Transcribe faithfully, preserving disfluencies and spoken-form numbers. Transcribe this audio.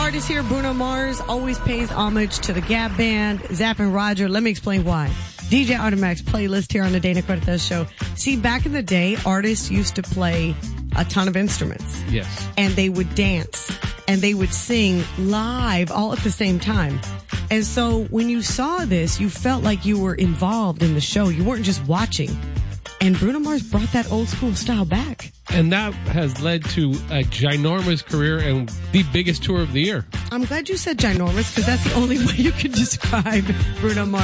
artist here, Bruno Mars, always pays homage to the Gap Band, Zapp and Roger. Let me explain why. D J Artemac's playlist here on the Dana Cortez Show. See, back in the day, artists used to play a ton of instruments. Yes. And they would dance. And they would sing live all at the same time. And so when you saw this, you felt like you were involved in the show. You weren't just watching. And Bruno Mars brought that old school style back. And that has led to a ginormous career and the biggest tour of the year. I'm glad you said ginormous, because that's the only way you could describe Bruno Mars.